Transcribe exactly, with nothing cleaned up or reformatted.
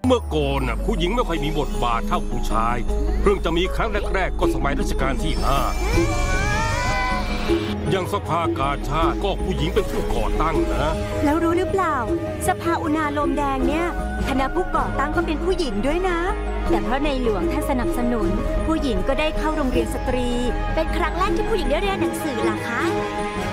เมื่อก่อนน่ะผู้หญิงไม่ค่อยมีบทบาทเท่าผู้ชายเพิ่งจะมีครั้งแรกๆก็สมัยรัชกาลที่ห้าอย่างสภากาชาดก็ผู้หญิงเป็นผู้ก่อตั้งนะแล้วรู้หรือเปล่าสภาอุณาโลมแดงเนี่ยคณะผู้ก่อตั้งก็เป็นผู้หญิงด้วยนะ แต่เพราะในหลวงท่านสนับสนุน ผู้หญิงก็ได้เข้าโรงเรียนสตรีเป็นครั้งแรกที่ผู้หญิงได้เรียนหนังสือเหรอคะ